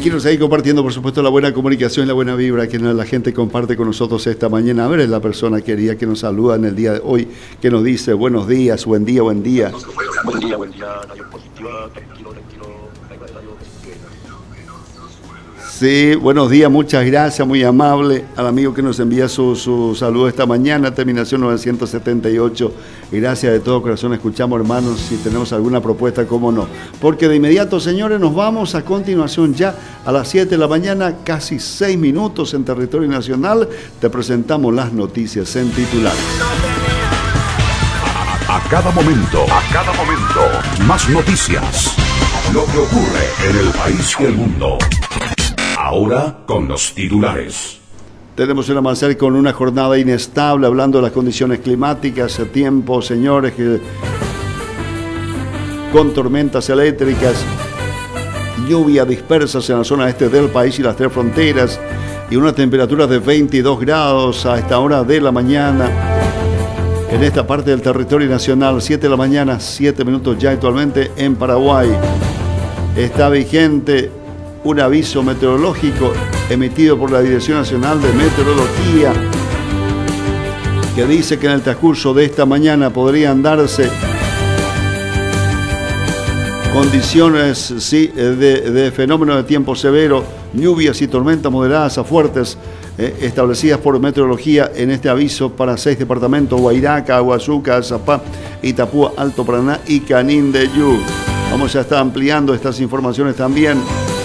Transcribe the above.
quiero seguir compartiendo, por supuesto, la buena comunicación y la buena vibra que la gente comparte con nosotros esta mañana. A ver, es la persona querida que nos saluda en el día de hoy, que nos dice buenos días, buen día, buen día. Buen día, radio positiva, tranquilo, radio. Sí, buenos días, muchas gracias, muy amable al amigo que nos envía su saludo esta mañana, terminación 978. Gracias de todo corazón, escuchamos, hermanos, si tenemos alguna propuesta, cómo no. Porque de inmediato, señores, nos vamos a continuación ya a las 7 de la mañana, casi 6 minutos en territorio nacional. Te presentamos las noticias en titulares. A cada momento, más noticias. Lo que ocurre en el país y el mundo. Ahora con los titulares. Tenemos un amanecer con una jornada inestable, hablando de las condiciones climáticas, tiempo, señores, con tormentas eléctricas, lluvia dispersas en la zona este del país y las 3 fronteras, y una temperatura de 22 grados a esta hora de la mañana. En esta parte del territorio nacional, 7 de la mañana, 7 minutos ya actualmente en Paraguay. Está vigente un aviso meteorológico emitido por la Dirección Nacional de Meteorología que dice que en el transcurso de esta mañana podrían darse condiciones de fenómenos de tiempo severo, lluvias y tormentas moderadas a fuertes establecidas por meteorología en este aviso para 6 departamentos: Huayraca, Aguazuca, Azapá, Itapúa, Alto Paraná y Canindeyú. Vamos a estar ampliando estas informaciones también